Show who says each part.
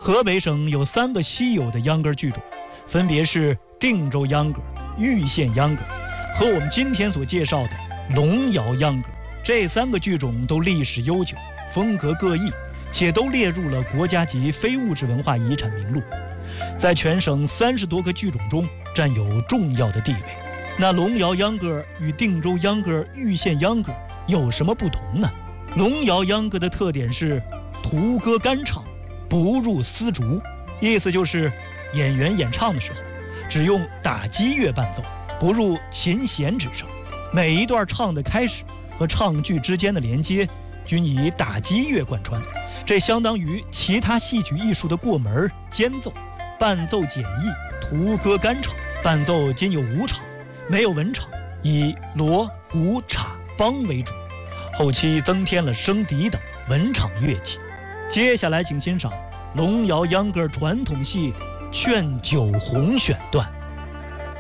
Speaker 1: 河北省有3个稀有的秧歌剧种，分别是定州秧歌、玉县秧歌和我们今天所介绍的龙窑秧歌。这3个剧种都历史悠久，风格各异，且都列入了国家级非物质文化遗产名录，在全省30多个剧种中占有重要的地位。那龙窑秧歌与定州秧歌、玉县秧歌有什么不同呢？龙窑秧歌的特点是徒歌干唱，不入丝竹，意思就是演员演唱的时候只用打击乐伴奏，不入琴弦之声。每一段唱的开始和唱句之间的连接均以打击乐贯穿，这相当于其他戏曲艺术的过门间奏。伴奏简易，徒歌干唱，伴奏仅有5场，没有文场，以锣、鼓、镲、梆为主，后期增添了笙笛等文场乐器。接下来请欣赏龙窑秧歌传统戏《劝酒红》选段。